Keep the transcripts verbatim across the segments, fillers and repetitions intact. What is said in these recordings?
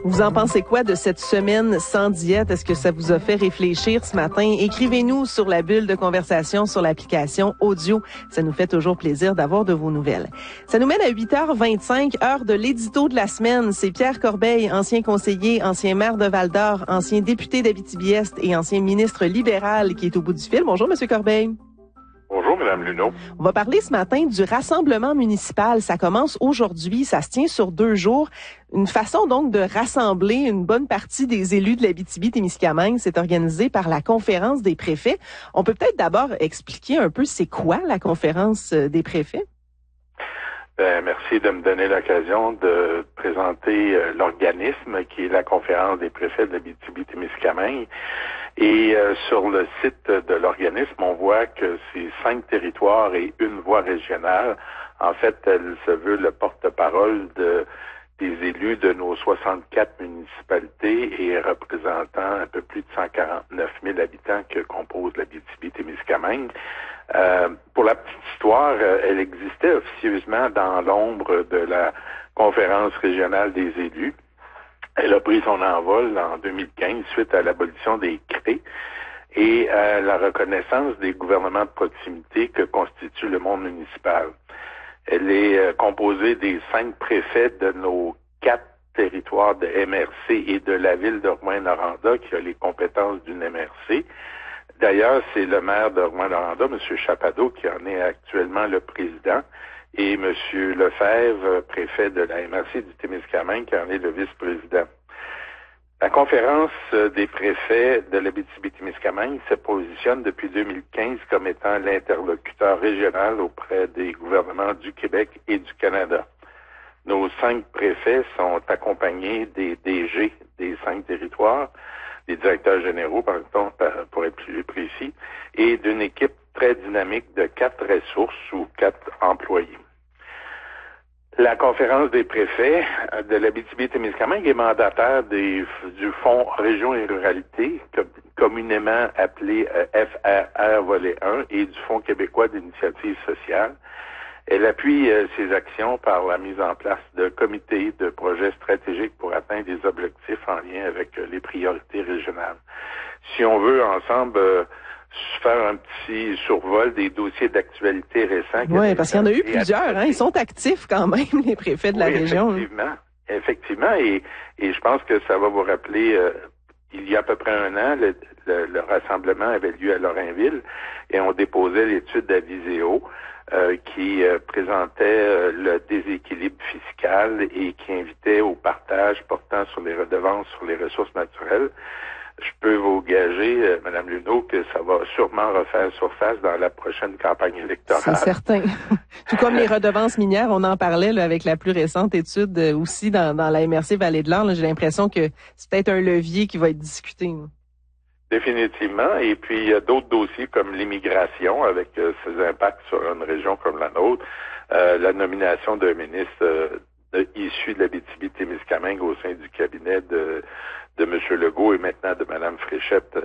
Vous en pensez quoi de cette semaine sans diète? Est-ce que ça vous a fait réfléchir ce matin? Écrivez-nous sur la bulle de conversation sur l'application audio. Ça nous fait toujours plaisir d'avoir de vos nouvelles. Ça nous mène à huit heures vingt-cinq, heure de l'édito de la semaine. C'est Pierre Corbeil, ancien conseiller, ancien maire de Val-d'Or, ancien député d'Abitibi-Est et ancien ministre libéral qui est au bout du fil. Bonjour, Monsieur Corbeil. Bonjour, Mme Luneau. On va parler ce matin du rassemblement municipal. Ça commence aujourd'hui, ça se tient sur deux jours. Une façon donc de rassembler une bonne partie des élus de l'Abitibi-Témiscamingue. C'est organisé par la conférence des préfets. On peut peut-être d'abord expliquer un peu c'est quoi la conférence des préfets? Ben, merci de me donner l'occasion de présenter euh, l'organisme qui est la conférence des préfets de l'Abitibi-Témiscamingue. Et euh, sur le site de l'organisme, on voit que c'est cinq territoires et une voix régionale. En fait, elle se veut le porte-parole de, des élus de nos soixante-quatre municipalités et représentant un peu plus de cent quarante-neuf mille habitants que compose l'Abitibi-Témiscamingue. Euh, pour la petite histoire, elle existait officieusement dans l'ombre de la conférence régionale des élus. Elle a pris son envol en deux mille quinze suite à l'abolition des C R E et à la reconnaissance des gouvernements de proximité que constitue le monde municipal. Elle est euh, composée des cinq préfets de nos quatre territoires de M R C et de la ville de Rouyn-Noranda qui a les compétences d'une M R C. D'ailleurs, c'est le maire de Rouyn-Noranda, M. Chapado, qui en est actuellement le président, et M. Lefebvre, préfet de la M R C du Témiscamingue, qui en est le vice-président. La conférence des préfets de l'Abitibi-Témiscamingue se positionne depuis deux mille quinze comme étant l'interlocuteur régional auprès des gouvernements du Québec et du Canada. Nos cinq préfets sont accompagnés des D G des cinq territoires, des directeurs généraux, par exemple, pour être plus précis, et d'une équipe très dynamique de quatre ressources ou quatre employés. La conférence des préfets de l'Abitibi-Témiscamingue est mandataire des, du Fonds Région et Ruralité, communément appelé F R R Volet un, et du Fonds québécois d'initiative sociale. Elle appuie euh, ses actions par la mise en place de comités de projets stratégiques pour atteindre des objectifs en lien avec euh, les priorités régionales. Si on veut ensemble euh, faire un petit survol des dossiers d'actualité récents. Oui, parce qu'il y en a eu plusieurs, hein. Ils sont actifs quand même, les préfets de la oui, région. Effectivement, effectivement, et, et je pense que ça va vous rappeler, euh, il y a à peu près un an, le, le, le rassemblement avait lieu à Lorrainville et on déposait l'étude d'Aviseo euh, qui euh, présentait euh, le déséquilibre fiscal et qui invitait au partage portant sur les redevances sur les ressources naturelles. Je peux vous gager, euh, Mme Luneau, que ça va sûrement refaire surface dans la prochaine campagne électorale. C'est certain. Tout comme les redevances minières, on en parlait là, avec la plus récente étude euh, aussi dans, dans la M R C Vallée de l'Or. J'ai l'impression que c'est peut-être un levier qui va être discuté. Là. Définitivement. Et puis, il y a d'autres dossiers comme l'immigration, avec euh, ses impacts sur une région comme la nôtre, euh, la nomination d'un ministre euh, de, issu de l'Abitibi Témiscamingue au sein du cabinet de de M. Legault et maintenant de Mme Fréchette,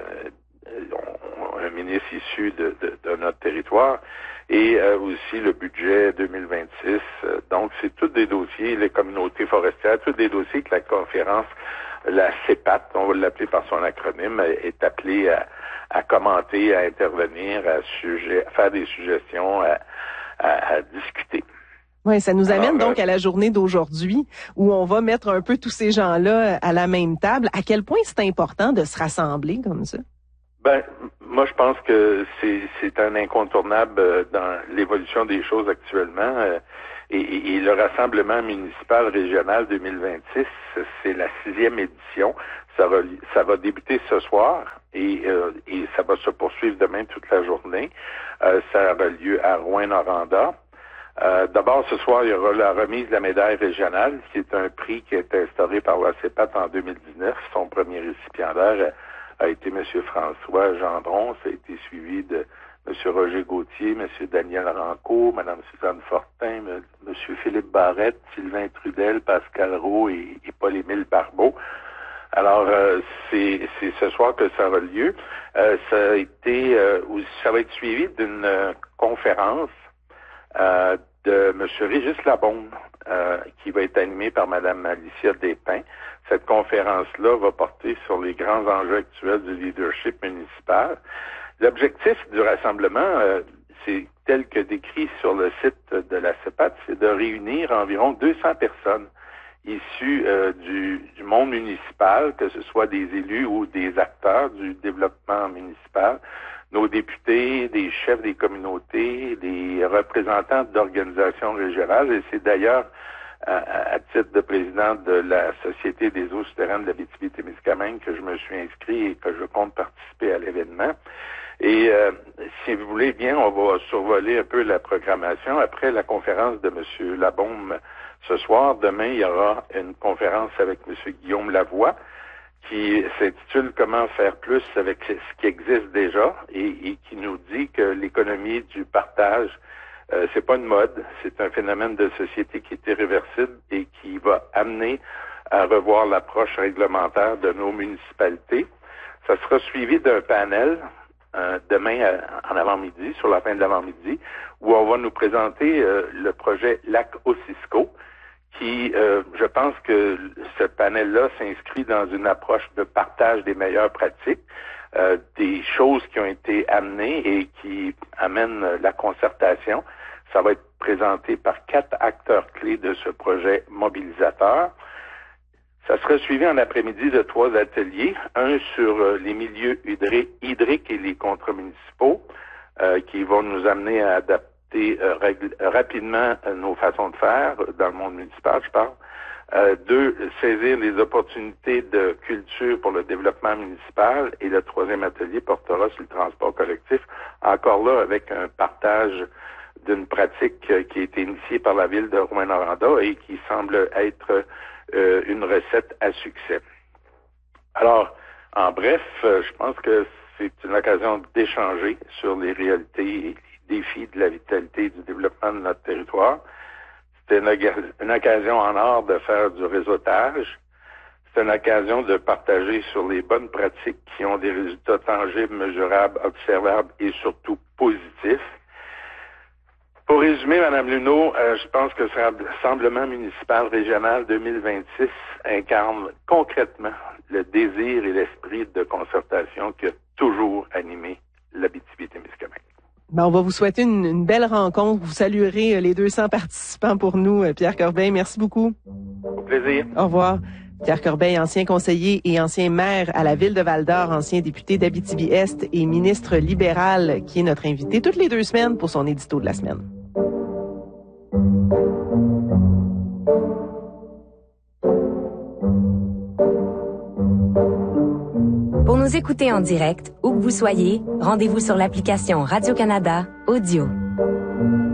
euh, un ministre issu de, de, de notre territoire, et euh, aussi le budget deux mille vingt-six. Euh, donc, c'est tous des dossiers, les communautés forestières, tous des dossiers que la conférence, la C E P A T, on va l'appeler par son acronyme, est appelée à, à commenter, à intervenir, à, sujet, à faire des suggestions, à, à, à discuter. Oui, ça nous amène Alors, donc à la journée d'aujourd'hui où on va mettre un peu tous ces gens-là à la même table. À quel point c'est important de se rassembler comme ça? Ben, moi, je pense que c'est, c'est un incontournable dans l'évolution des choses actuellement. Et, et, et le rassemblement municipal régional deux mille vingt-six, c'est la sixième édition. Ça va, ça va débuter ce soir et, euh, et ça va se poursuivre demain toute la journée. Euh, ça aura lieu à Rouyn-Noranda. Euh, d'abord, ce soir, il y aura la remise de la médaille régionale, qui est un prix qui a été instauré par la C E P A T en deux mille dix-neuf. Son premier récipiendaire a, a été M. François Gendron. Ça a été suivi de M. Roger Gauthier, M. Daniel Rancourt, Mme Suzanne Fortin, M. Philippe Barrette, Sylvain Trudel, Pascal Roux et, et Paul-Émile Barbeau. Alors, euh, c'est, c'est ce soir que ça aura lieu. Euh, ça a été, euh, ça va être suivi d'une euh, conférence euh, de M. Régis Labaume, euh, qui va être animée par Mme Alicia Despins. Cette conférence-là va porter sur les grands enjeux actuels du leadership municipal. L'objectif du rassemblement, euh, c'est tel que décrit sur le site de la C E P A T, c'est de réunir environ deux cents personnes issus euh, du, du monde municipal, que ce soit des élus ou des acteurs du développement municipal, nos députés, des chefs des communautés, des représentants d'organisations régionales. Et c'est d'ailleurs à, à titre de président de la Société des eaux souterraines de l'Abitibi-Témiscamingue que je me suis inscrit et que je compte participer à l'événement. Et euh, si vous voulez bien, on va survoler un peu la programmation. Après la conférence de M. Labaume ce soir, demain, il y aura une conférence avec M. Guillaume Lavoie qui s'intitule « Comment faire plus avec ce qui existe déjà » et, et qui nous dit que l'économie du partage, euh, c'est pas une mode, c'est un phénomène de société qui est irréversible et qui va amener à revoir l'approche réglementaire de nos municipalités. Ça sera suivi d'un panel Euh, demain euh, en avant-midi, sur la fin de l'avant-midi, où on va nous présenter euh, le projet Lac-Ossisco, qui, euh, je pense que ce panel-là s'inscrit dans une approche de partage des meilleures pratiques, euh, des choses qui ont été amenées et qui amènent la concertation. Ça va être présenté par quatre acteurs clés de ce projet mobilisateur. Ça sera suivi en après-midi de trois ateliers, un sur euh, les milieux hydriques et les contrats municipaux, euh, qui vont nous amener à adapter euh, règle, rapidement euh, nos façons de faire dans le monde municipal, je parle. Euh, deux, saisir les opportunités de culture pour le développement municipal. Et le troisième atelier portera sur le transport collectif, encore là avec un partage d'une pratique euh, qui a été initiée par la ville de Rouyn-Noranda et qui semble être Euh, une recette à succès. Alors, en bref, euh, je pense que c'est une occasion d'échanger sur les réalités et les défis de la vitalité et du développement de notre territoire. C'est une, une occasion en or de faire du réseautage. C'est une occasion de partager sur les bonnes pratiques qui ont des résultats tangibles, mesurables, observables et surtout positifs. Pour résumer, Mme Luneau, euh, je pense que ce Rassemblement municipal régional deux mille vingt-six incarne concrètement le désir et l'esprit de concertation qui a toujours animé l'Abitibi-Témiscamingue. Ben, on va vous souhaiter une, une belle rencontre. Vous saluerez les deux cents participants pour nous. Pierre Corbeil, merci beaucoup. Au plaisir. Au revoir. Pierre Corbeil, ancien conseiller et ancien maire à la ville de Val-d'Or, ancien député d'Abitibi-Est et ministre libéral, qui est notre invité toutes les deux semaines pour son édito de la semaine. Pour nous écouter en direct, où que vous soyez, rendez-vous sur l'application Radio-Canada Audio.